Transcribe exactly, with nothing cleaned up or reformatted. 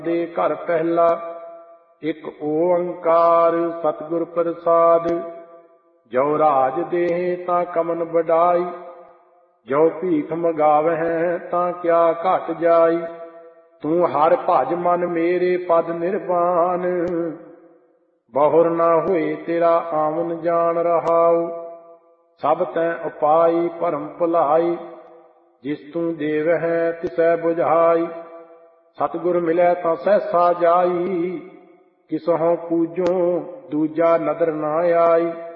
ਦੇ ਘਰ ਪਹਿਲਾ। ਇੱਕ ਓੰਕਾਰ ਸਤਿਗੁਰ ਪ੍ਰਸਾਦ। ਜੋ ਰਾਜ ਦੇਹ ਤਾਂ ਕਮਨ ਵਡਾਈ, ਜੋ ਭੀਖ ਮਗਾਵਹਿ ਤਾਂ ਕਿਆ ਘਟ ਜਾਈ। ਤੂੰ ਹਰ ਭਜ ਮਨ ਮੇਰੇ ਪਦ ਨਿਰਵਾਨ, ਬਹੁਰ ਨਾ ਹੋਏ ਤੇਰਾ ਆਵਨ ਜਾਨ ਰਹਾਉ। ਸਭ ਤੈਂ ਉਪਾਈ ਭਰਮ ਭੁਲਾਈ, ਜਿਸ ਤੂੰ ਦੇਵਹਿ ਤਿਸੈ ਬੁਝਾਈ। ਸਤਿਗੁਰ ਮਿਲੈ ਤਾਂ ਸਹਿਸਾ ਜਾਈ, ਕਿਸਹੁ ਪੂਜੋ ਦੂਜਾ ਨਦਰ ਨਾ ਆਈ।